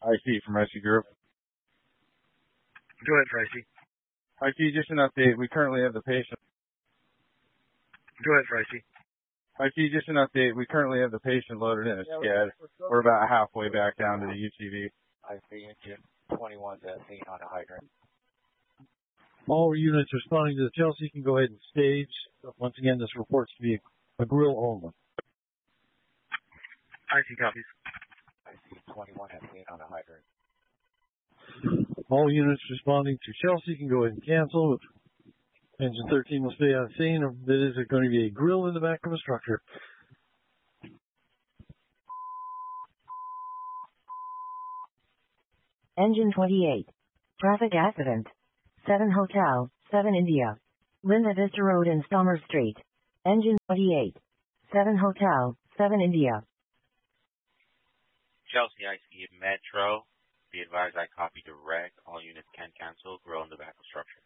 IC from IC Group. Go ahead, Tracy. IC, just an update. We currently have the patient. Go ahead, Tracy. IC, just an update. We currently have the patient loaded in a SCAD. We're about halfway back down to the UTV. IC engine 21 to scene on a hydrant. All units responding to the Chelsea can go ahead and stage. Once again, this reports to be a grill only. IC copies. IC 21 has scene on a hydrant. All units responding to Chelsea can go ahead and cancel. Engine 13 will stay on scene. There is going to be a grill in the back of the structure. Engine 28. Traffic accident. 7 Hotel, 7 India. Linda Vista Road and Stommer Street. Engine 28. 7 Hotel, 7 India. Chelsea IC Metro. Be advised I copy direct. All units can cancel. Grill in the back of structure.